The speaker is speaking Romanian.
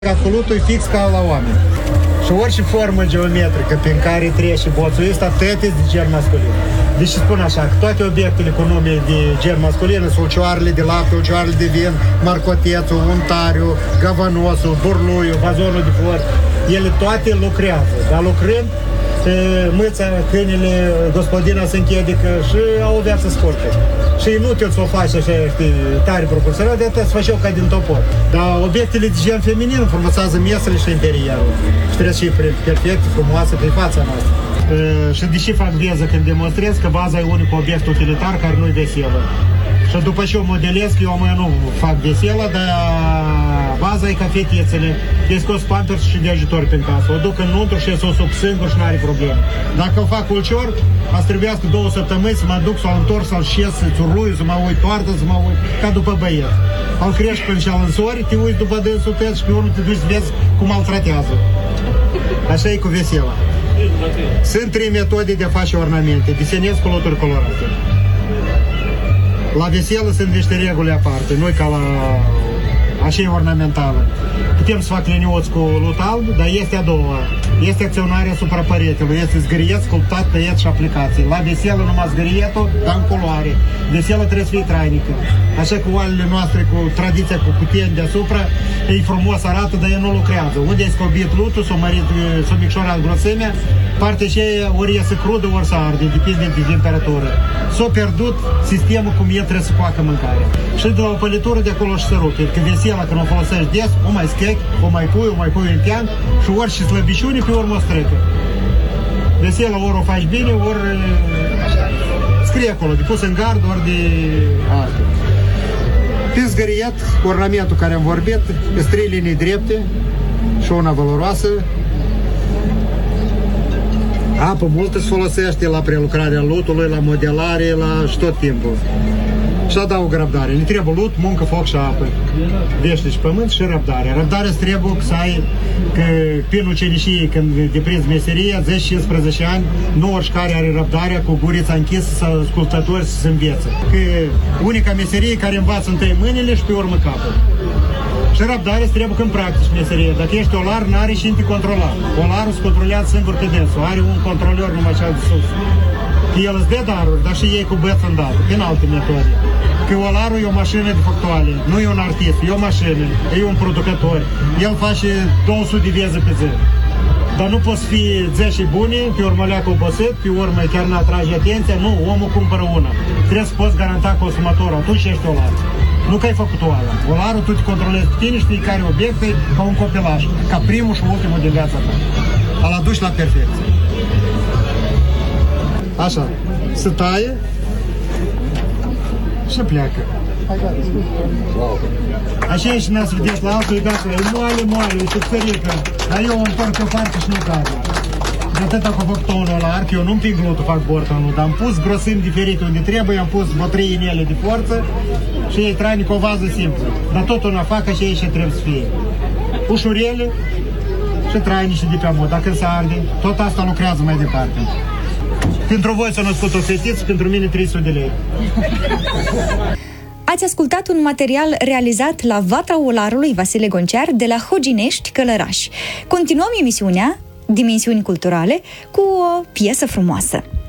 Absolutul e fix ca la oameni. Și orice formă geometrică prin care trece boțul ăsta, tot e de gen masculin. Deci spun așa, că toate obiectele cu nume de gen masculin sunt ulcioarele de lapte, ulcioarele de vin, marcotețul, untariu, gavanosul, burluiul, vazonul de flori. Ele toate lucrează, dar lucrând, mâța, câinele, gospodina se închedică și au o viață scurtă. Și e inutil să o faci așa, știi, tare proporțional, de atât să faci eu ca din topor. Dar obiectele de gen feminin frumusează mesele și interiorul. Și trebuie să fie perfect, frumoasă pe fața noastră. Și de ce fac veză când demonstrez? Că baza e unicul obiect utilitar care nu-i veselă. Și după ce o modelez, că eu nu fac veselă, dar baza e ca fetițele. E scos pampers și de ajutor prin casă. O duc în nuntă și o sub singur și n-are probleme. Dacă o fac ulcior, ați trebuiască 2 săptămâni să mă duc, să-l întorc, să-l șez, să-ți urlui, să mă uit toartă, să mă uit, ca după băiet. Îl crești până și-al însori, te uiți după dânsul tău și pe urmă te duci să vezi cum îl tratează. Așa e cu vesela. Sunt 3 metode de a face ornamente. Desenez cu loturi colorate. La veselă sunt niște reguli aparte, nu ca la așa e ornamentală. Putem să fac liniuț cu lut alb, dar este a doua. Este acționarea asupra păretelui, este zgâriet, sculptat, tăiet și aplicații. La veselă numai zgârietul, dar în culoare. Veselă trebuie să fie trainică. Așa că oalele noastre cu tradiția cu cutieni deasupra, e frumos arată, dar el nu lucrează. Unde e scobit lutul, s-o micșorat grosimea, partea aceea ori iese crudă, ori să arde, depinde de temperatură. S-a pierdut sistemul cum e trebuie să facă mâncarea. Și de la o pălitură de acolo și se rupe. Că vesela, când o folosești des, o mai schec, o mai pui în tean și orice slăbiciune pe urmă o strecă. Vesela ori o faci bine, ori scrie acolo, de pus în gard, ori de altă. Pe zgăriet, ornamentul care am vorbit, pe 3 linii drepte și una valoroasă. Apă multă se folosește la prelucrarea lutului, la modelare, la și tot timpul. Și adaug răbdare. Ne trebuie lut, muncă, foc și apă. Vește și pământ și răbdare. Răbdare îți trebuie să ai, că prin ucenicie, când deprinzi meseria, 10-15 ani, nu oricare are răbdarea cu gurița închisă să ascultători să se învețe. Că unica meserie care învață întâi mâinile și pe urmă capul. Și răbdare îți trebuie când practici meserie. Dacă ești olar, n-are și te controla. Olarul se controlează singur pe dânsul. Are un controlor numai cea de sus. Că el îți dă daruri, dar și ei cu băț în dată, prin alte metode. Că olarul e o mașină de factuale, nu e un artist, e o mașină, e un producător. El face 200 de veze pe zi. Dar nu poți fi 10 bune, pe urmă leacă obosit, pe urmă chiar n-atrage atenția, nu, omul cumpără una. Trebuie să poți garanta consumatorul, atunci ești olar. Nu că ai făcut oala. Olarul tu te controlezi pe tine și fiecare obiect e ca un copilaj, ca primul și ultimul din viața ta. Îl aduci la perfecție. Așa, se taie și pleacă. Așa e și n-a să vedeți la altul, e gata, e moale, e subțărică. Dar eu o întorc pe o parte și nu cade. De atâta că fac tonul ăla arc, eu nu împing glutul, fac bortonul, dar am pus grosimi diferite unde trebuie, am pus bătrâi în ele de forță și ei trainic o vază simplă. Dar tot una fac așa e și trebuie să fie. Ușurele și trainici de pe amod. Dacă se arde, tot asta lucrează mai departe. Pentru voi s-a născut o fetiță, pentru mine 300 de lei. Ați ascultat un material realizat la Vatra Olarului Vasile Gonciar de la Hoginești, Călăraș. Continuăm emisiunea Dimensiuni Culturale cu o piesă frumoasă.